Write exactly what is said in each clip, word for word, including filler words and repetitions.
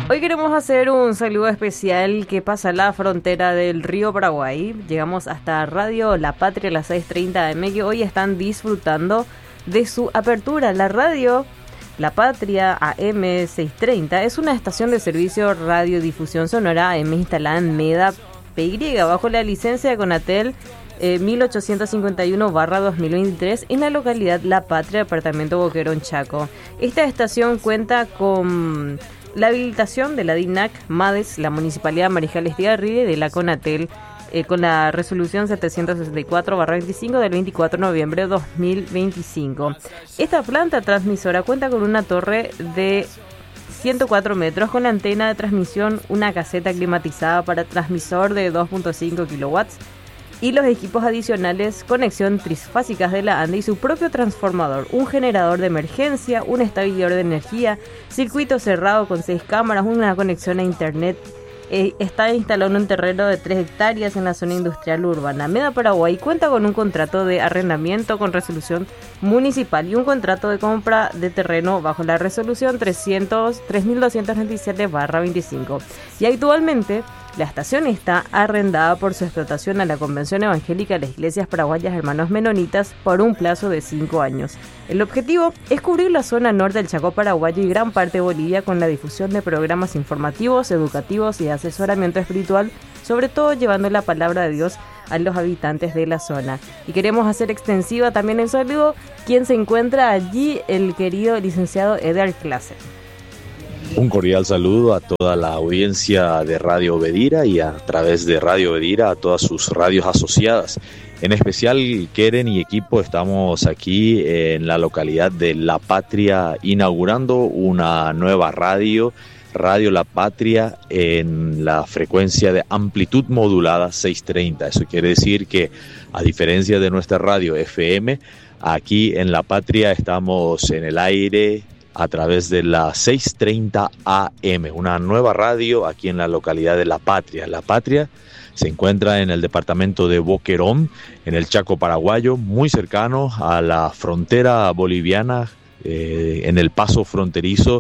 Hoy queremos hacer un saludo especial que pasa la frontera del río Paraguay. Llegamos hasta Radio La Patria a las seis treinta eme, que hoy están disfrutando de su apertura. La radio La Patria A M seiscientos treinta es una estación de servicio radiodifusión sonora A M instalada en Meda P Y bajo la licencia de Conatel eh, mil ochocientos cincuenta y uno barra dos mil veintitrés en la localidad La Patria, departamento Boquerón, Chaco. Esta estación cuenta con la habilitación de la D I N A C, MADES, la Municipalidad Mariscal Estigarribia y de la Conatel, eh, con la resolución setecientos sesenta y cuatro barra veinticinco del veinticuatro de noviembre de dos mil veinticinco. Esta planta transmisora cuenta con una torre de ciento cuatro metros con antena de transmisión, una caseta climatizada para transmisor de dos punto cinco kilowatts y los equipos adicionales, conexión trifásicas de la ANDE y su propio transformador, un generador de emergencia, un estabilizador de energía, circuito cerrado con seis cámaras, una conexión a internet. Eh, está instalado en un terreno de tres hectáreas en la zona industrial urbana. Meda Paraguay cuenta con un contrato de arrendamiento con resolución municipal y un contrato de compra de terreno bajo la resolución tres mil doscientos treinta y siete barra veinticinco. Y actualmente la estación está arrendada por su explotación a la Convención Evangélica de las Iglesias Paraguayas Hermanos Menonitas por un plazo de cinco años. El objetivo es cubrir la zona norte del Chaco paraguayo y gran parte de Bolivia con la difusión de programas informativos, educativos y de asesoramiento espiritual, sobre todo llevando la palabra de Dios a los habitantes de la zona. Y queremos hacer extensiva también el saludo, quien se encuentra allí, el querido licenciado Edgar Clasen. Un cordial saludo a toda la audiencia de Radio Bedira y a través de Radio Bedira a todas sus radios asociadas. En especial, Keren y equipo, estamos aquí en la localidad de La Patria inaugurando una nueva radio, Radio La Patria, en la frecuencia de amplitud modulada seiscientos treinta. Eso quiere decir que, a diferencia de nuestra radio F M, aquí en La Patria estamos en el aire a través de la seiscientos treinta A M, una nueva radio aquí en la localidad de La Patria. La Patria se encuentra en el departamento de Boquerón, en el Chaco paraguayo, muy cercano a la frontera boliviana, eh, en el paso fronterizo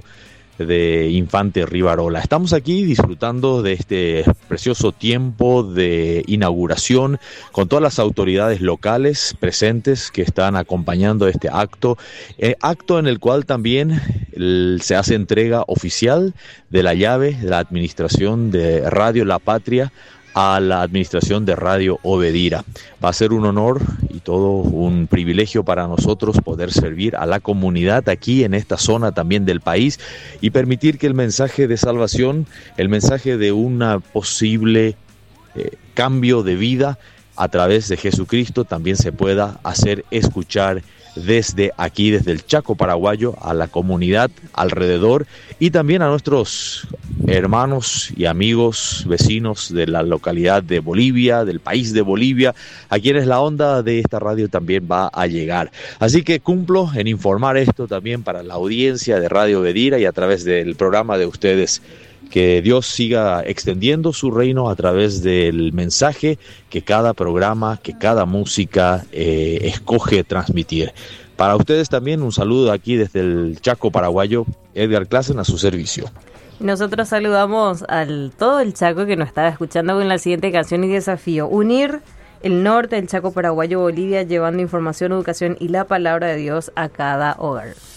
de Infante Rivarola. Estamos aquí disfrutando de este precioso tiempo de inauguración con todas las autoridades locales presentes que están acompañando este acto, eh, acto en el cual también el, se hace entrega oficial de la llave de la administración de Radio La Patria a la administración de Radio Obedira. Va a ser un honor y todo un privilegio para nosotros poder servir a la comunidad aquí en esta zona también del país y permitir que el mensaje de salvación, el mensaje de una posible eh, cambio de vida a través de Jesucristo también se pueda hacer escuchar desde aquí, desde el Chaco paraguayo, a la comunidad alrededor y también a nuestros hermanos y amigos vecinos de la localidad de Bolivia, del país de Bolivia, a quienes la onda de esta radio también va a llegar. Así que cumplo en informar esto también para la audiencia de Radio Bedira y a través del programa de ustedes. Que Dios siga extendiendo su reino a través del mensaje que cada programa, que cada música eh, escoge transmitir. Para ustedes también un saludo aquí desde el Chaco paraguayo, Edgar Clasen a su servicio. Nosotros saludamos al todo el Chaco que nos estaba escuchando con la siguiente canción y desafío: unir el norte del Chaco paraguayo Bolivia, llevando información, educación y la palabra de Dios a cada hogar.